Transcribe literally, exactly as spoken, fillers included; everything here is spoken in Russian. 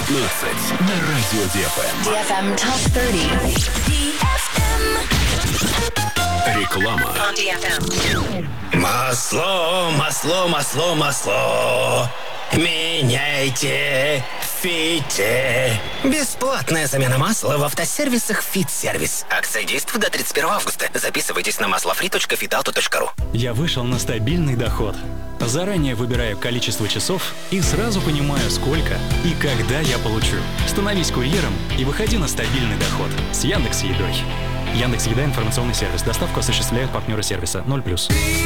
пятнадцать на радио ди эф эм. ди эф эм Top тридцать. ди эф эм. Реклама. On ди эф эм. Масло, масло, масло, масло. Меняйте, фите. Бесплатная замена масла в автосервисах «Фит-сервис». Акция действует до тридцать первого августа. Записывайтесь на маслофри точка фитауто точка ру. Я вышел на стабильный доход. Заранее выбираю количество часов и сразу понимаю, сколько и когда я получу. Становись курьером и выходи на стабильный доход с Яндекс.Едой. Яндекс.Еда — информационный сервис. Доставку осуществляют партнеры сервиса ноль плюс.